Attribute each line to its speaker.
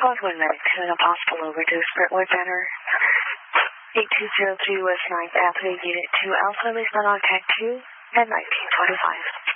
Speaker 1: Squad 1 Medic 2 in a possible overdose Brentwood Banner. 8203 West 9th Avenue, Unit 2 Alpha, Lisa on Tag 2 at 1925.